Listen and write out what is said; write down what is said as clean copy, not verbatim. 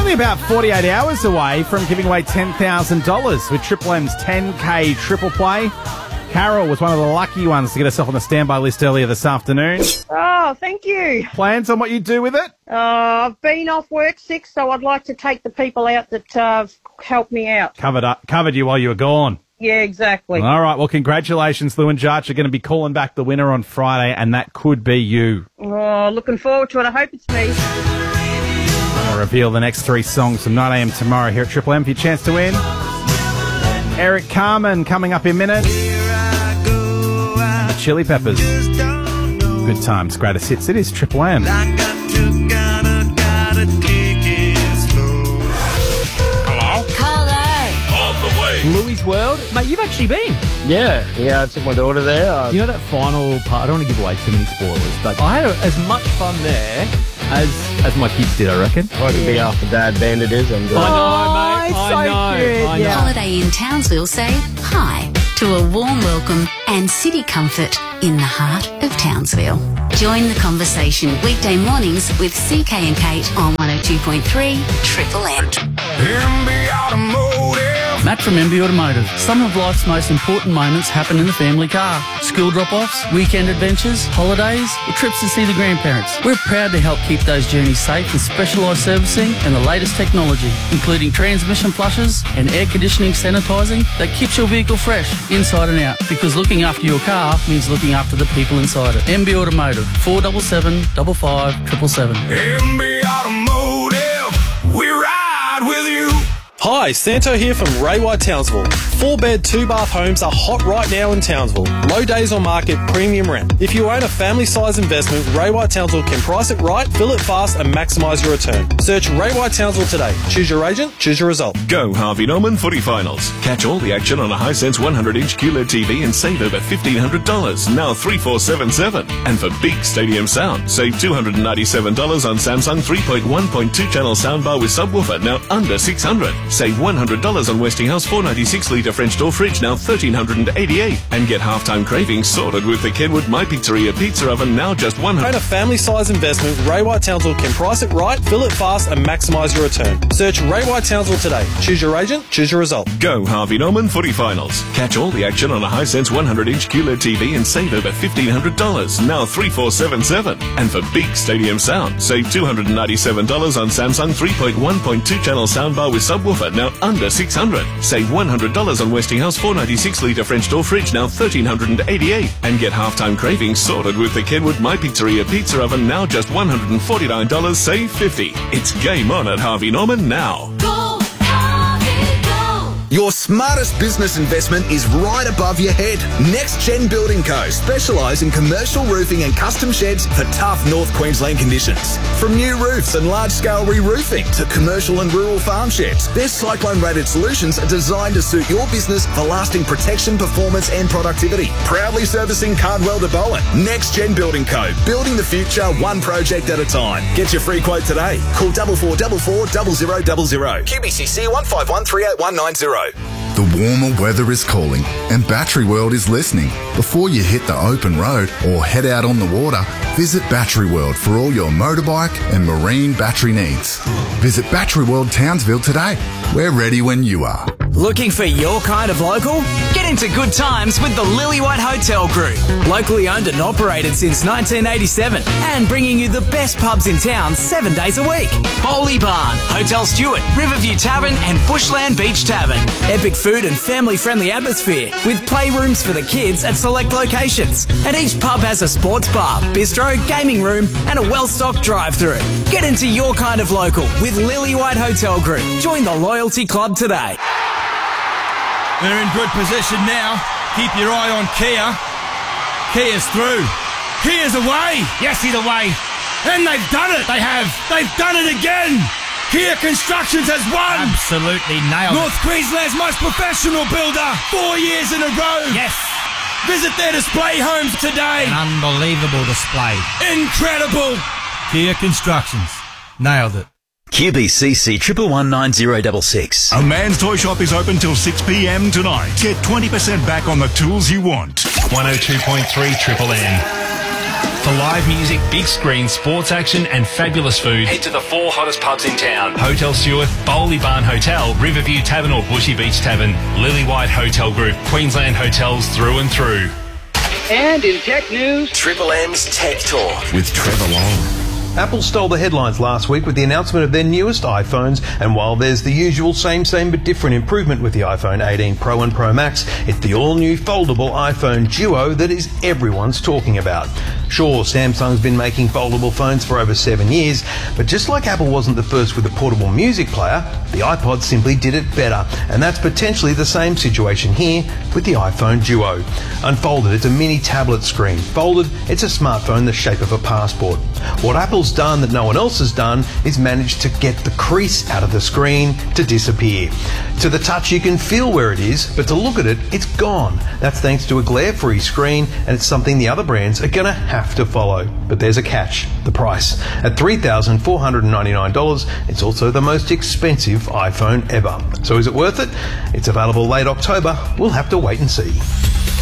only about 48 hours away from giving away $10,000 with Triple M's 10K triple play. Carol was one of the lucky ones to get herself on the standby list earlier this afternoon. Oh, thank you. Plans on what you do with it? I've been off work sick, so I'd like to take the people out that helped me out. Covered you while you were gone. Yeah, exactly. All right, well, congratulations, Lou and Jarch are going to be calling back the winner on Friday, and that could be you. Oh, looking forward to it. I hope it's me. I'll reveal the next 3 songs from 9 a.m. tomorrow here at Triple M for your chance to win. Eric Carmen coming up in a minute. Chili Peppers. Good times, greatest hits. It is Triple M. Louis World. Mate, you've actually been. Yeah, I took my daughter there. You know that final part, I don't want to give away too many spoilers, but I had as much fun there as my kids did, I reckon. What a big after dad band it is. I know, mate. I know. Holiday in Townsville say hi to a warm welcome and city comfort in the heart of Townsville. Join the conversation weekday mornings with CK and Kate on 102.3 Triple M. Matt from MB Automotive. Some of life's most important moments happen in the family car. School drop-offs, weekend adventures, holidays, or trips to see the grandparents. We're proud to help keep those journeys safe with specialised servicing and the latest technology, including transmission flushes and air conditioning sanitising that keeps your vehicle fresh, inside and out. Because looking after your car means looking after the people inside it. MB Automotive, 477 55 777. MB Automotive, we ride with you. Hi, Santo here from Ray White Townsville. 4-bed, 2-bath homes are hot right now in Townsville. Low days on market, premium rent. If you own a family-size investment, Ray White Townsville can price it right, fill it fast and maximise your return. Search Ray White Townsville today. Choose your agent, choose your result. Go Harvey Norman Footy Finals. Catch all the action on a Hisense 100-inch QLED TV and save over $1,500, now 3477. And for big stadium sound, save $297 on Samsung 3.1.2 channel soundbar with subwoofer, now under $600. Save $100 on Westinghouse 496-litre French door fridge, now $1,388. And get halftime cravings sorted with the Kenwood My Pizzeria pizza oven, now just $100. Own a family-size investment, Ray White Townsville can price it right, fill it fast and maximise your return. Search Ray White Townsville today. Choose your agent, choose your result. Go Harvey Norman Footy Finals. Catch all the action on a Hisense 100-inch QLED TV and save over $1,500, now 3477. And for big stadium sound, save $297 on Samsung 3.1.2 channel soundbar with subwoofer, now under $600. Save $100 on Westinghouse 496-litre French door fridge, now $1,388. And get halftime cravings sorted with the Kenwood My Pizzeria pizza oven, now just $149, save $50. It's game on at Harvey Norman now. Your smartest business investment is right above your head. Next Gen Building Co. specialise in commercial roofing and custom sheds for tough North Queensland conditions. From new roofs and large-scale re-roofing to commercial and rural farm sheds, their cyclone-rated solutions are designed to suit your business for lasting protection, performance and productivity. Proudly servicing Cardwell to Bowen. Next Gen Building Co. Building the future one project at a time. Get your free quote today. Call 4444 0000. QBCC 151 38190. The warmer weather is calling and Battery World is listening. Before you hit the open road or head out on the water, visit Battery World for all your motorbike and marine battery needs. Visit Battery World Townsville today. We're ready when you are. Looking for your kind of local? Get into good times with the Lillywhite Hotel Group. Locally owned and operated since 1987 and bringing you the best pubs in town 7 days a week. Bowley Barn, Hotel Stewart, Riverview Tavern and Bushland Beach Tavern. Epic food and family-friendly atmosphere with playrooms for the kids at select locations. And each pub has a sports bar, bistro, gaming room and a well-stocked drive-through. Get into your kind of local with Lillywhite Hotel Group. Join the Loyalty Club today. We're in good position now. Keep your eye on Kia. Kia's through. Kia's away. Yes, he's away. And they've done it. They have. They've done it again. Kia Constructions has won. Absolutely nailed North Queensland's most professional builder. 4 years in a row. Yes. Visit their display homes today. An unbelievable display. Incredible. Kia Constructions. Nailed it. QBCC 1119066. A Man's Toy Shop is open till 6 p.m. tonight. Get 20% back on the tools you want. 102.3 Triple M. For live music, big screen, sports action and fabulous food, head to the 4 hottest pubs in town. Hotel Stewart, Bowley Barn Hotel, Riverview Tavern or Bushy Beach Tavern. Lily White Hotel Group, Queensland hotels through and through. And in tech news, Triple M's Tech Talk with Trevor Long. Apple stole the headlines last week with the announcement of their newest iPhones, and while there's the usual same but different improvement with the iPhone 18 Pro and Pro Max, it's the all-new foldable iPhone Duo that is everyone's talking about. Sure, Samsung's been making foldable phones for over 7 years, but just like Apple wasn't the first with a portable music player, the iPod simply did it better, and that's potentially the same situation here with the iPhone Duo. Unfolded, it's a mini tablet screen. Folded, it's a smartphone the shape of a passport. What Apple's done that no one else has done is managed to get the crease out of the screen to disappear. To the touch, you can feel where it is, but to look at it, it's gone. That's thanks to a glare-free screen, and it's something the other brands are going to have to follow. But there's a catch: the price. At $3,499, it's also the most expensive iPhone ever. So is it worth it? It's available late October. We'll have to wait and see.